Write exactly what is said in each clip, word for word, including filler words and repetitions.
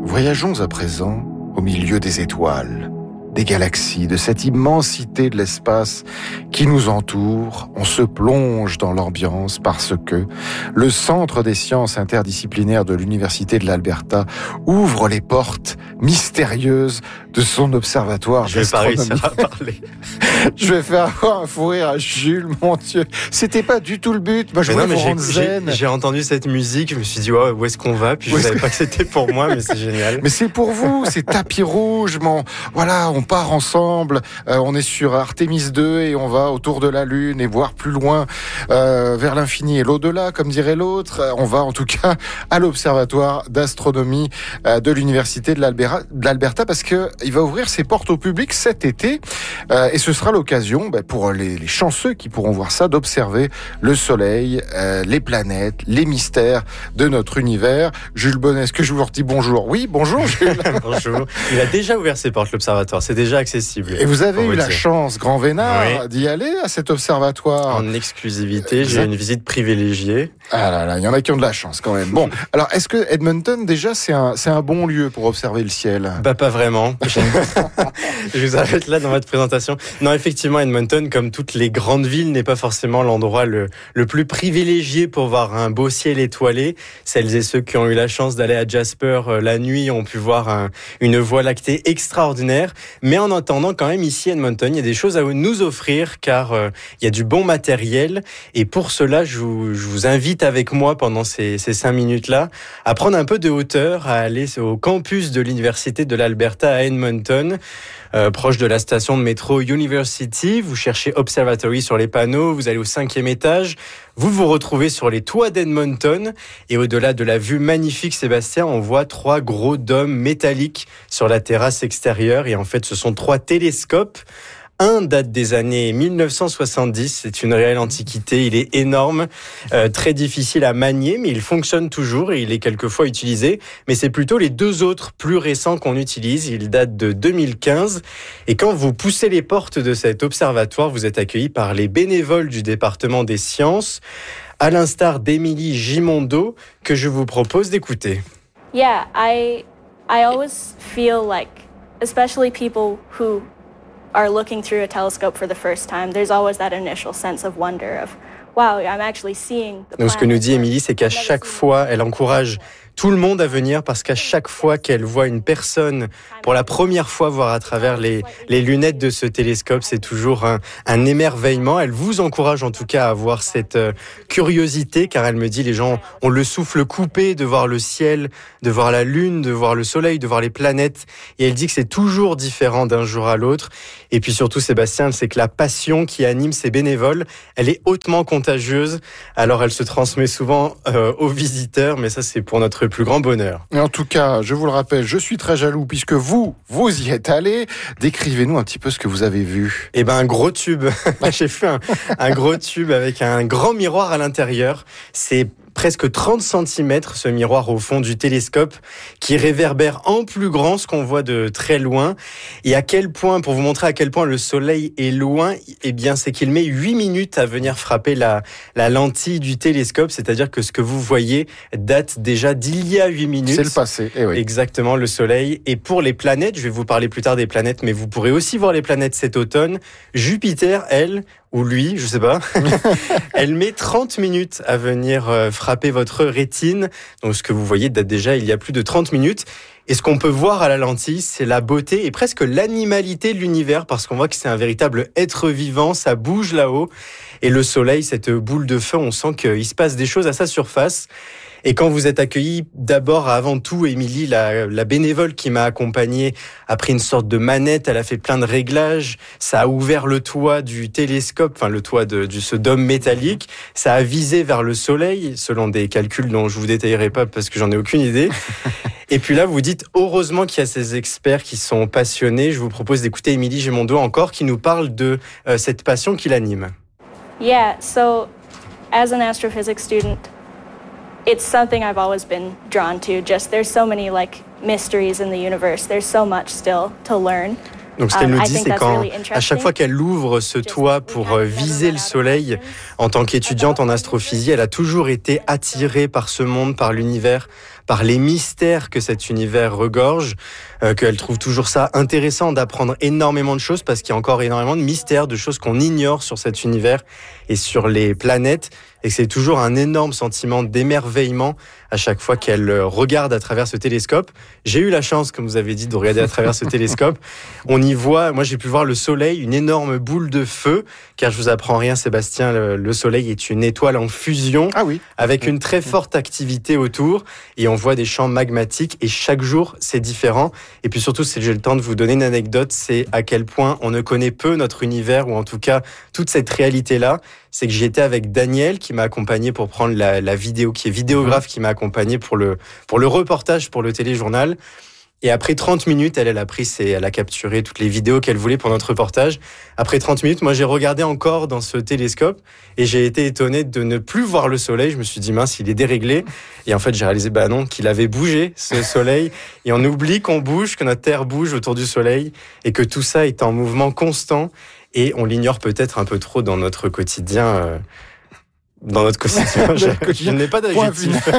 Voyageons à présent au milieu des étoiles, des galaxies, de cette immensité de l'espace qui nous entoure. On se plonge dans l'ambiance parce que le Centre des sciences interdisciplinaires de l'Université de l'Alberta ouvre les portes mystérieuses de son observatoire Je vais pas réussir à parler. Je vais faire avoir un fou rire à Jules, mon Dieu. C'était pas du tout le but. Moi, je voulais non, vous j'ai, rendre zen. J'ai, j'ai entendu cette musique, je me suis dit, ouais, où est-ce qu'on va? Puis je Où savais que... pas que c'était pour moi, mais c'est génial. Mais c'est pour vous, c'est tapis rouge. Bon, voilà, on part ensemble. Euh, on est sur Artemis deux et on va autour de la Lune et voir plus loin, euh, vers l'infini et l'au-delà, comme dirait l'autre. On va en tout cas à l'Observatoire d'astronomie euh, de l'Université de l'Alberta, de l'Alberta parce que il va ouvrir ses portes au public cet été euh, et ce sera l'occasion ben, pour les, les chanceux qui pourront voir ça d'observer le Soleil, euh, les planètes, les mystères de notre univers. Jules Bonnet, est-ce que je vous redis bonjour? Oui, bonjour Jules. Bonjour. Il a déjà ouvert ses portes, l'observatoire. C'est déjà accessible. Et vous avez eu vous la dire. chance, Grand Vénard, oui. d'y aller à cet observatoire. En exclusivité, exact. J'ai une visite privilégiée. Ah là là, il y en a qui ont de la chance quand même. Bon, alors est-ce que Edmonton, déjà, c'est un, c'est un bon lieu pour observer le ciel? Bah pas vraiment. Je vous arrête là dans votre présentation. Non, effectivement, Edmonton, comme toutes les grandes villes, n'est pas forcément l'endroit le, le plus privilégié pour voir un beau ciel étoilé. Celles et ceux qui ont eu la chance d'aller à Jasper euh, la nuit ont pu voir un, une voie lactée extraordinaire. Mais en attendant, quand même, ici à Edmonton, il y a des choses à nous offrir car euh, il y a du bon matériel. Et pour cela, je vous, je vous invite avec moi pendant ces, ces cinq minutes-là à prendre un peu de hauteur, à aller au campus de l'Université de l'Alberta à Edmonton. Euh, proche de la station de métro University, vous cherchez Observatory sur les panneaux, vous allez au cinquième étage, vous vous retrouvez sur les toits d'Edmonton et au-delà de la vue magnifique, Sébastien, on voit trois gros dômes métalliques sur la terrasse extérieure et en fait ce sont trois télescopes. Un date des années dix-neuf cent soixante-dix, c'est une réelle antiquité, il est énorme, euh, très difficile à manier, mais il fonctionne toujours et il est quelquefois utilisé. Mais c'est plutôt les deux autres plus récents qu'on utilise, ils datent de deux mille quinze. Et quand vous poussez les portes de cet observatoire, vous êtes accueillis par les bénévoles du département des sciences, à l'instar d'Émilie Gimondo, que je vous propose d'écouter. Yeah, I, I always feel like, especially people who are looking through a telescope for the first time, there's always that initial sense of wonder of, wow, I'm actually seeing the planet. Donc ce que nous dit Émilie, c'est qu'à chaque fois, elle encourage tout le monde à venir parce qu'à chaque fois qu'elle voit une personne pour la première fois voir à travers les, les lunettes de ce télescope, c'est toujours un, un émerveillement. Elle vous encourage en tout cas à avoir cette euh, curiosité car elle me dit les gens ont le souffle coupé de voir le ciel, de voir la lune, de voir le soleil, de voir les planètes et elle dit que c'est toujours différent d'un jour à l'autre. Et puis surtout Sébastien, c'est que la passion qui anime ses bénévoles, elle est hautement contagieuse. Alors elle se transmet souvent euh, aux visiteurs, mais ça c'est pour notre plus grand bonheur. Et en tout cas, je vous le rappelle, je suis très jaloux puisque vous, vous y êtes allés. Décrivez-nous un petit peu ce que vous avez vu. Eh ben, un gros tube. J'ai fait un, un gros tube avec un grand miroir à l'intérieur. C'est presque trente centimètres, ce miroir au fond du télescope, qui réverbère en plus grand ce qu'on voit de très loin. Et à quel point, pour vous montrer à quel point le soleil est loin, eh bien, c'est qu'il met huit minutes à venir frapper la, la lentille du télescope. C'est-à-dire que ce que vous voyez date déjà d'il y a huit minutes. C'est le passé, eh oui. Exactement, le soleil. Et pour les planètes, je vais vous parler plus tard des planètes, mais vous pourrez aussi voir les planètes cet automne. Jupiter, elle, ou lui, je sais pas, elle met trente minutes à venir euh, frapper votre rétine. Donc ce que vous voyez date déjà il y a plus de trente minutes. Et ce qu'on peut voir à la lentille, c'est la beauté et presque l'animalité de l'univers, parce qu'on voit que c'est un véritable être vivant, ça bouge là-haut. Et le soleil, cette boule de feu, on sent qu'il se passe des choses à sa surface. Et quand vous êtes accueillis, d'abord, avant tout, Émilie, la, la bénévole qui m'a accompagné, a pris une sorte de manette, elle a fait plein de réglages, ça a ouvert le toit du télescope, enfin le toit de, de ce dôme métallique, ça a visé vers le soleil, selon des calculs dont je vous détaillerai pas parce que j'en ai aucune idée. Et puis là, vous dites, heureusement qu'il y a ces experts qui sont passionnés. Je vous propose d'écouter Émilie Gimondo encore, qui nous parle de euh, cette passion qui l'anime. Yeah, so as an astrophysics student, it's something I've always been drawn to. Just there's so many like mysteries in the universe. There's so much still to learn. Donc ce qu'elle nous dit, c'est quand à chaque fois qu'elle ouvre ce toit pour viser le soleil, en tant qu'étudiante en astrophysique, elle a toujours été attirée par ce monde, par l'univers, par les mystères que cet univers regorge, euh, qu'elle trouve toujours ça intéressant d'apprendre énormément de choses parce qu'il y a encore énormément de mystères, de choses qu'on ignore sur cet univers et sur les planètes, et que c'est toujours un énorme sentiment d'émerveillement à chaque fois qu'elle regarde à travers ce télescope. J'ai eu la chance, comme vous avez dit, de regarder à travers ce télescope. On y voit, moi j'ai pu voir le soleil, une énorme boule de feu, car je vous apprends rien Sébastien, le, le soleil est une étoile en fusion, ah oui. avec une très forte activité autour, et on voit des champs magmatiques, et chaque jour c'est différent. Et puis surtout, si j'ai le temps de vous donner une anecdote, c'est à quel point on ne connaît peu notre univers, ou en tout cas toute cette réalité-là. C'est que j'étais avec Daniel qui m'a accompagné pour prendre la, la vidéo, qui est vidéographe, qui m'a accompagné pour le, pour le reportage, pour le téléjournal. Et après trente minutes, elle, elle a pris ses, elle a capturé toutes les vidéos qu'elle voulait pour notre reportage. Après trente minutes, moi, j'ai regardé encore dans ce télescope et j'ai été étonné de ne plus voir le soleil. Je me suis dit, mince, il est déréglé. Et en fait, j'ai réalisé, bah non, qu'il avait bougé, ce soleil. Et on oublie qu'on bouge, que notre Terre bouge autour du soleil et que tout ça est en mouvement constant. Et on l'ignore peut-être un peu trop dans notre quotidien. Euh, dans notre quotidien, je, je n'ai pas d'adjectif.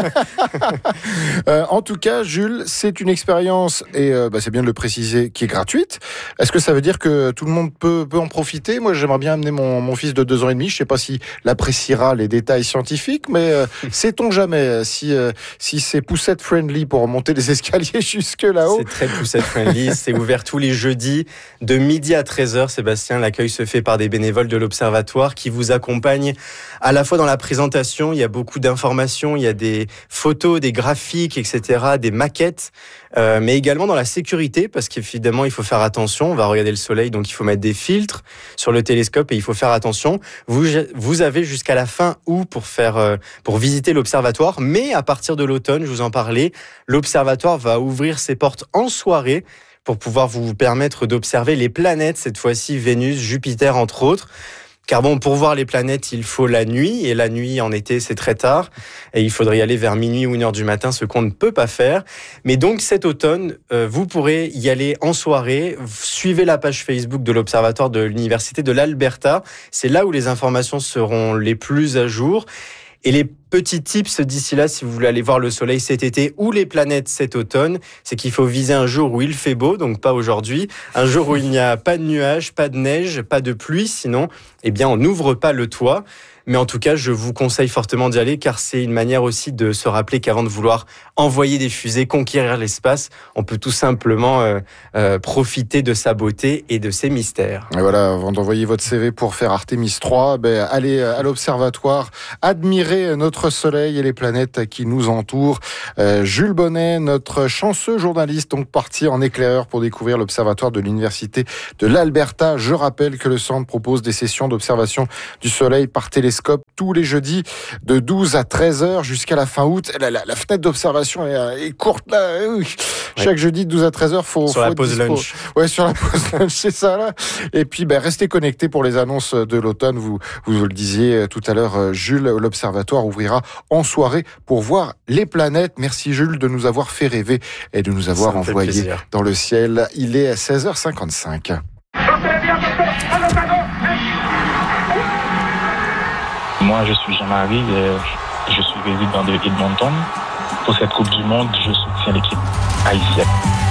euh, en tout cas, Jules, c'est une expérience, et euh, bah, c'est bien de le préciser, qui est gratuite. Est-ce que ça veut dire que tout le monde peut, peut en profiter ? Moi, j'aimerais bien amener mon, mon fils de deux ans et demi. Je ne sais pas s'il appréciera les détails scientifiques, mais euh, sait-on jamais si, euh, si c'est poussette friendly pour monter les escaliers jusque là-haut. C'est très poussette friendly. C'est ouvert tous les jeudis de midi à treize heures. Sébastien, l'accueil se fait par des bénévoles de l'Observatoire qui vous accompagnent à la fois dans la présentation, il y a beaucoup d'informations, il y a des photos, des graphiques, et cetera, des maquettes, euh, mais également dans la sécurité, parce qu'évidemment, il faut faire attention. On va regarder le soleil, donc il faut mettre des filtres sur le télescope et il faut faire attention. Vous, vous avez jusqu'à la fin août pour faire, euh, pour visiter l'observatoire, mais à partir de l'automne, je vous en parlais, l'observatoire va ouvrir ses portes en soirée pour pouvoir vous permettre d'observer les planètes, cette fois-ci Vénus, Jupiter, entre autres. Car bon, pour voir les planètes, il faut la nuit, et la nuit en été, c'est très tard, et il faudrait y aller vers minuit ou une heure du matin, ce qu'on ne peut pas faire. Mais donc cet automne, euh, vous pourrez y aller en soirée. Suivez la page Facebook de l'Observatoire de l'Université de l'Alberta. C'est là où les informations seront les plus à jour. Et les petits tips d'ici là, si vous voulez aller voir le soleil cet été ou les planètes cet automne, c'est qu'il faut viser un jour où il fait beau, donc pas aujourd'hui, un jour où il n'y a pas de nuages, pas de neige, pas de pluie, sinon, eh bien, on n'ouvre pas le toit. Mais en tout cas, je vous conseille fortement d'y aller, car c'est une manière aussi de se rappeler qu'avant de vouloir envoyer des fusées, conquérir l'espace, on peut tout simplement euh, euh, profiter de sa beauté et de ses mystères. Et voilà, avant d'envoyer votre C V pour faire Artemis trois, ben, allez à l'observatoire, admirez notre soleil et les planètes qui nous entourent. Euh, Jules Bonnet, notre chanceux journaliste, donc parti en éclaireur pour découvrir l'observatoire de l'Université de l'Alberta. Je rappelle que le centre propose des sessions d'observation du soleil par télescope tous les jeudis de douze à treize heures jusqu'à la fin août. La, la, la fenêtre d'observation est, est courte là. Oui. Chaque ouais. jeudi de douze à treize heures, faut sur faut la pause dispo. lunch. Ouais, sur la pause lunch, c'est ça là. Et puis ben restez connectés pour les annonces de l'automne. Vous vous le disiez tout à l'heure, Jules, l'observatoire ouvrira en soirée pour voir les planètes. Merci Jules de nous avoir fait rêver et de nous avoir envoyé dans le ciel. Il est à seize heures cinquante-cinq. Moi, je suis Jean-Marie, et je suis résident de Edmonton. Pour cette Coupe du Monde, je soutiens l'équipe haïtienne.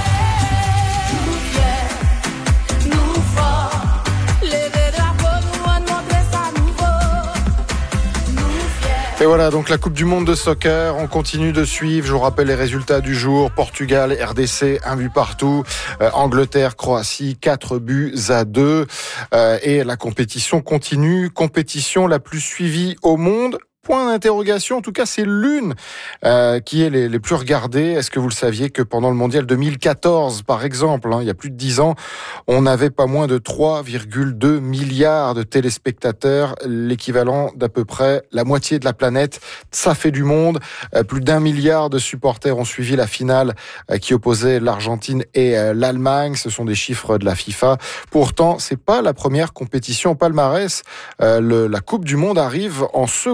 Et voilà, donc la Coupe du Monde de soccer, on continue de suivre. Je vous rappelle les résultats du jour. Portugal, R D C, un but partout. Euh, Angleterre, Croatie, quatre buts à deux. Euh, et la compétition continue. Compétition la plus suivie au monde. Point d'interrogation, en tout cas c'est l'une euh, qui est les, les plus regardées. Est-ce que vous le saviez que pendant le mondial deux mille quatorze, par exemple, hein, il y a plus de dix ans, on n'avait pas moins de trois virgule deux milliards de téléspectateurs, l'équivalent d'à peu près la moitié de la planète. Ça fait du monde. Euh, plus d'un milliard de supporters ont suivi la finale euh, qui opposait l'Argentine et euh, l'Allemagne. Ce sont des chiffres de la FIFA. Pourtant, c'est pas la première compétition au palmarès. Euh, le, la Coupe du Monde arrive en seconde position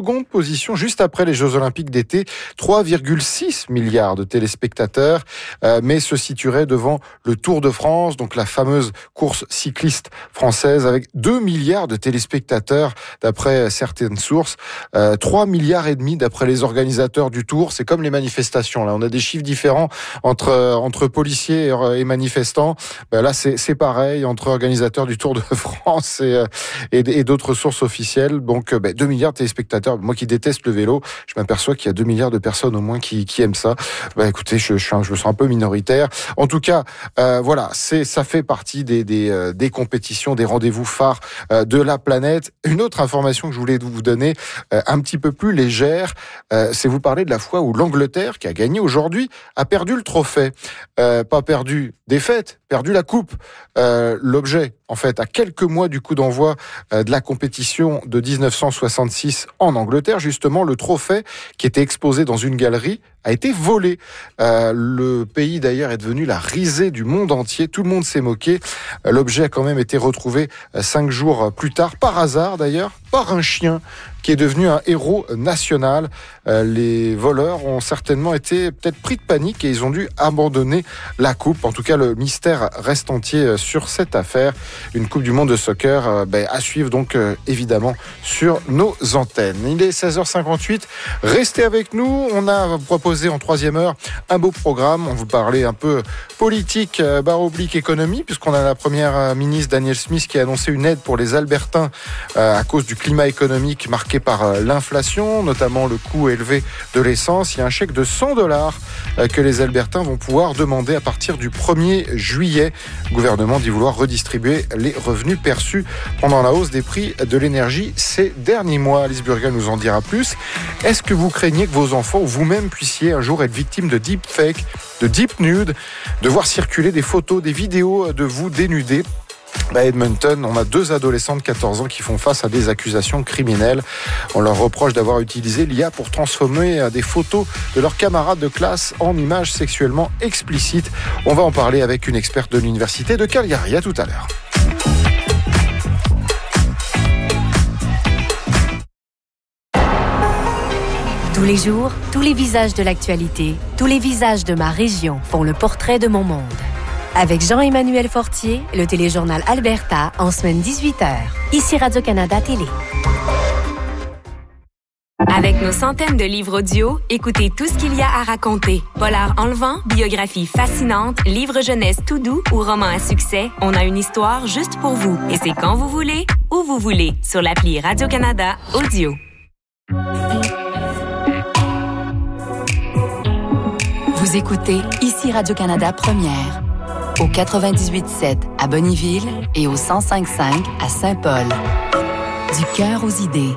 position juste après les Jeux Olympiques d'été. trois virgule six milliards de téléspectateurs, euh, mais se situerait devant le Tour de France, donc la fameuse course cycliste française, avec deux milliards de téléspectateurs d'après certaines sources, euh, trois milliards et demi d'après les organisateurs du Tour. C'est comme les manifestations, là. On a des chiffres différents entre, entre policiers et manifestants. Ben là, c'est, c'est pareil entre organisateurs du Tour de France et, et, et d'autres sources officielles. Donc, ben, deux milliards de téléspectateurs. Moi qui déteste le vélo, je m'aperçois qu'il y a deux milliards de personnes au moins qui, qui aiment ça. Ben, écoutez, je, je, je me sens un peu minoritaire. En tout cas, euh, voilà, c'est, ça fait partie des, des, euh, des compétitions, des rendez-vous phares euh, de la planète. Une autre information que je voulais vous donner, euh, un petit peu plus légère, euh, c'est vous parler de la fois où l'Angleterre, qui a gagné aujourd'hui, a perdu le trophée. Euh, pas perdu des fêtes, perdu la coupe. Euh, l'objet, en fait, à quelques mois du coup d'envoi euh, de la compétition de dix-neuf cent soixante-six en Angleterre, justement, le trophée qui était exposé dans une galerie a été volé. Euh, le pays, d'ailleurs, est devenu la risée du monde entier. Tout le monde s'est moqué. Euh, l'objet a quand même été retrouvé euh, cinq jours plus tard, par hasard d'ailleurs, par un chien qui est devenu un héros national. Euh, les voleurs ont certainement été peut-être pris de panique et ils ont dû abandonner la coupe. En tout cas, le mystère reste entier sur cette affaire. Une Coupe du Monde de soccer euh, ben, à suivre donc euh, évidemment sur nos antennes. Il est seize heures cinquante-huit. Restez avec nous. On a proposé en troisième heure un beau programme. On vous parlait un peu politique, euh, barre oblique économie, puisqu'on a la première ministre Danielle Smith qui a annoncé une aide pour les Albertains euh, à cause du climat économique marqué par l'inflation, notamment le coût élevé de l'essence. Il y a un chèque de cent dollars que les Albertains vont pouvoir demander à partir du premier juillet. Le gouvernement dit vouloir redistribuer les revenus perçus pendant la hausse des prix de l'énergie ces derniers mois. Alice Burgel nous en dira plus. Est-ce que vous craignez que vos enfants ou vous-même puissiez un jour être victime de deepfake, de deep nude, de voir circuler des photos, des vidéos de vous dénudés? À Edmonton, on a deux adolescents de quatorze ans qui font face à des accusations criminelles. On leur reproche d'avoir utilisé l'I A pour transformer des photos de leurs camarades de classe en images sexuellement explicites. On va en parler avec une experte de l'université de Calgary. À tout à l'heure. Tous les jours, tous les visages de l'actualité, tous les visages de ma région font le portrait de mon monde. Avec Jean-Emmanuel Fortier, le téléjournal Alberta, en semaine dix-huit heures. Ici Radio-Canada Télé. Avec nos centaines de livres audio, écoutez tout ce qu'il y a à raconter. Polar enlevant, biographie fascinante, livre jeunesse tout doux ou roman à succès, on a une histoire juste pour vous. Et c'est quand vous voulez, où vous voulez, sur l'appli Radio-Canada Audio. Vous écoutez Ici Radio-Canada Première. Au quatre-vingt-dix-huit sept à Bonnyville et au cent cinq cinq à Saint-Paul. Du cœur aux idées.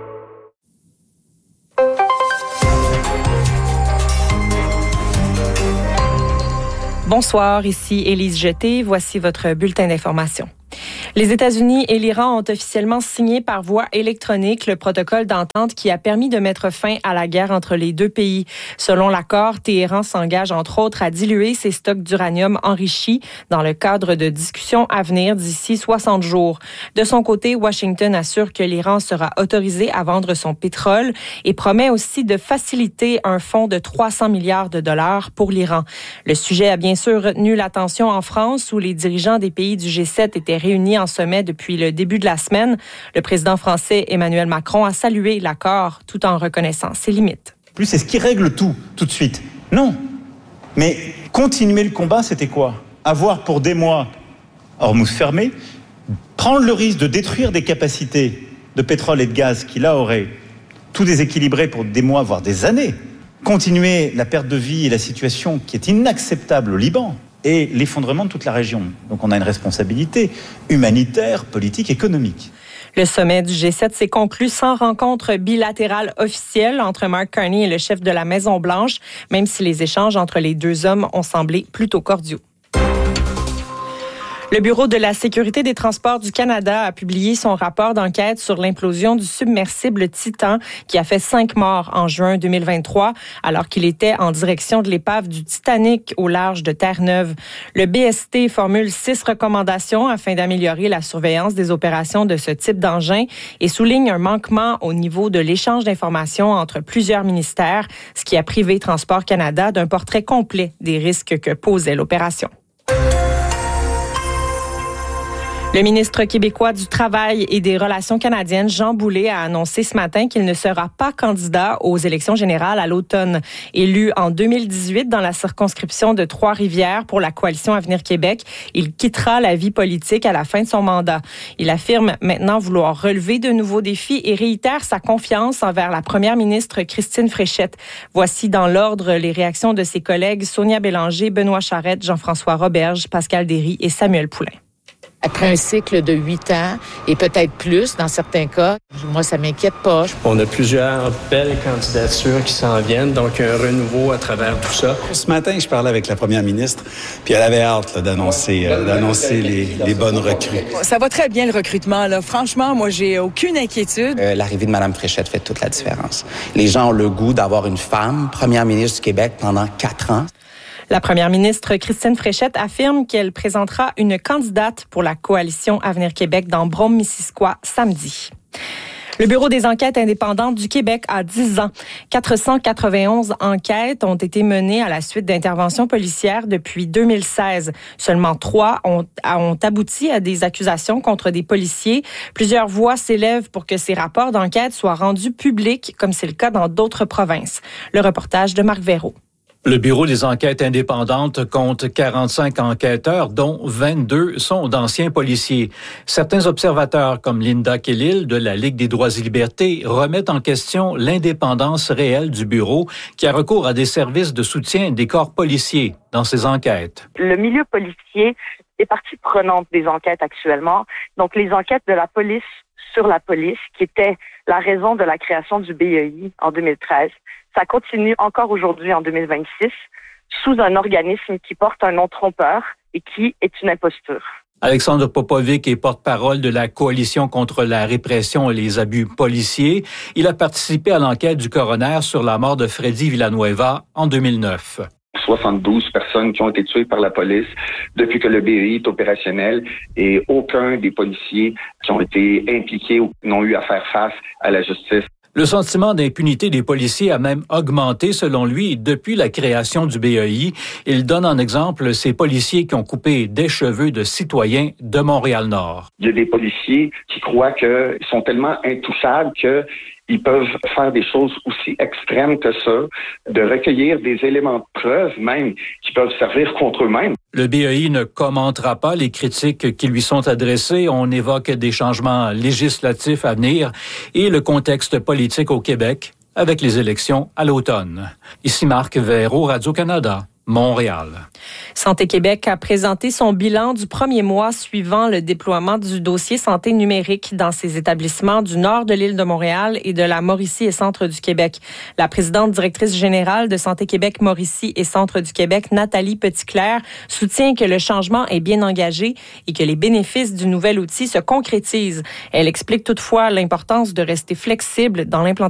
Bonsoir, ici Élise Jeté. Voici votre bulletin d'information. Les États-Unis et l'Iran ont officiellement signé par voie électronique le protocole d'entente qui a permis de mettre fin à la guerre entre les deux pays. Selon l'accord, Téhéran s'engage entre autres à diluer ses stocks d'uranium enrichi dans le cadre de discussions à venir d'ici soixante jours. De son côté, Washington assure que l'Iran sera autorisé à vendre son pétrole et promet aussi de faciliter un fonds de trois cents milliards de dollars pour l'Iran. Le sujet a bien sûr retenu l'attention en France où les dirigeants des pays du G sept étaient réunis en sommet depuis le début de la semaine. Le président français Emmanuel Macron a salué l'accord tout en reconnaissant ses limites. Plus, c'est ce qui règle tout, tout de suite. Non. Mais continuer le combat, c'était quoi? Avoir pour des mois Hormuz fermé, prendre le risque de détruire des capacités de pétrole et de gaz qui, là, auraient tout déséquilibré pour des mois, voire des années. Continuer la perte de vie et la situation qui est inacceptable au Liban. Et l'effondrement de toute la région. Donc on a une responsabilité humanitaire, politique, économique. Le sommet du G sept s'est conclu sans rencontre bilatérale officielle entre Mark Carney et le chef de la Maison-Blanche, même si les échanges entre les deux hommes ont semblé plutôt cordiaux. Le Bureau de la sécurité des transports du Canada a publié son rapport d'enquête sur l'implosion du submersible Titan qui a fait cinq morts en juin deux mille vingt-trois alors qu'il était en direction de l'épave du Titanic au large de Terre-Neuve. Le B S T formule six recommandations afin d'améliorer la surveillance des opérations de ce type d'engin et souligne un manquement au niveau de l'échange d'informations entre plusieurs ministères, ce qui a privé Transport Canada d'un portrait complet des risques que posait l'opération. Le ministre québécois du Travail et des Relations canadiennes, Jean Boulet, a annoncé ce matin qu'il ne sera pas candidat aux élections générales à l'automne. Élu en deux mille dix-huit dans la circonscription de Trois-Rivières pour la coalition Avenir Québec, il quittera la vie politique à la fin de son mandat. Il affirme maintenant vouloir relever de nouveaux défis et réitère sa confiance envers la première ministre Christine Fréchette. Voici dans l'ordre les réactions de ses collègues Sonia Bélanger, Benoît Charette, Jean-François Roberge, Pascal Derry et Samuel Poulain. Après un cycle de huit ans, et peut-être plus dans certains cas, moi, ça m'inquiète pas. On a plusieurs belles candidatures qui s'en viennent, donc un renouveau à travers tout ça. Ce matin, je parlais avec la première ministre, puis elle avait hâte là, d'annoncer, euh, d'annoncer les, les bonnes recrues. Ça va très bien, le recrutement. Là. Franchement, moi, j'ai aucune inquiétude. Euh, l'arrivée de Mme Fréchette fait toute la différence. Les gens ont le goût d'avoir une femme première ministre du Québec pendant quatre ans. La première ministre Christine Fréchette affirme qu'elle présentera une candidate pour la coalition Avenir Québec dans Brome-Missisquoi samedi. Le Bureau des enquêtes indépendantes du Québec a dix ans. quatre cent quatre-vingt-onze enquêtes ont été menées à la suite d'interventions policières depuis deux mille seize. Seulement trois ont, ont abouti à des accusations contre des policiers. Plusieurs voix s'élèvent pour que ces rapports d'enquête soient rendus publics, comme c'est le cas dans d'autres provinces. Le reportage de Marc Véraud. Le Bureau des enquêtes indépendantes compte quarante-cinq enquêteurs, dont vingt-deux sont d'anciens policiers. Certains observateurs, comme Linda Kellil de la Ligue des droits et libertés, remettent en question l'indépendance réelle du Bureau qui a recours à des services de soutien des corps policiers dans ses enquêtes. Le milieu policier est partie prenante des enquêtes actuellement. Donc, les enquêtes de la police sur la police, qui était la raison de la création du B E I en deux mille treize, ça continue encore aujourd'hui en deux mille vingt-six sous un organisme qui porte un nom trompeur et qui est une imposture. Alexandre Popovic est porte-parole de la Coalition contre la répression et les abus policiers. Il a participé à l'enquête du coroner sur la mort de Freddy Villanueva en deux mille neuf. soixante-douze personnes qui ont été tuées par la police depuis que le B E I est opérationnel et aucun des policiers qui ont été impliqués n'ont eu à faire face à la justice. Le sentiment d'impunité des policiers a même augmenté, selon lui, depuis la création du B E I. Il donne en exemple ces policiers qui ont coupé des cheveux de citoyens de Montréal-Nord. Il y a des policiers qui croient qu'ils sont tellement intouchables que ils peuvent faire des choses aussi extrêmes que ça, de recueillir des éléments de preuve même qui peuvent servir contre eux-mêmes. Le B E I ne commentera pas les critiques qui lui sont adressées. On évoque des changements législatifs à venir et le contexte politique au Québec avec les élections à l'automne. Ici Marc Véraud, Radio-Canada. Montréal. Santé Québec a présenté son bilan du premier mois suivant le déploiement du dossier santé numérique dans ses établissements du nord de l'île de Montréal et de la Mauricie et Centre du Québec. La présidente directrice générale de Santé Québec Mauricie et Centre du Québec, Nathalie Petitclerc, soutient que le changement est bien engagé et que les bénéfices du nouvel outil se concrétisent. Elle explique toutefois l'importance de rester flexible dans l'implantation